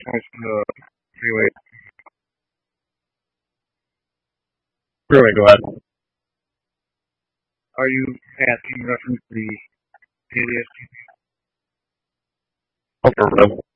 Anyway, anyway, go ahead. Are you asking in reference to the ADS? Affirmative.